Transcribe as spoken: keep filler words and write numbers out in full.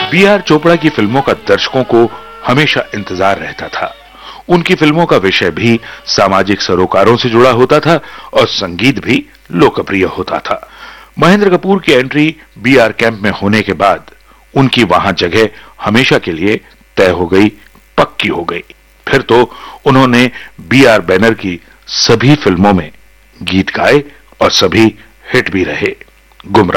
B are Chopra की फिल्मों का दर्शकों को हमेशा इंतजार रहता था। उनकी फिल्मों का विषय भी सामाजिक सरोकारों से जुड़ा होता था और संगीत भी लोकप्रिय होता था। महेंद्र कपूर की एंट्री बी आर कैंप में होने के बाद उनकी वहां जगह हमेशा के लिए तय हो गई, पक्की हो गई। फिर तो उन्होंने बी आर बैनर की सभी फिल्मों में गीत गाए और सभी हिट भी रहे। गुमराह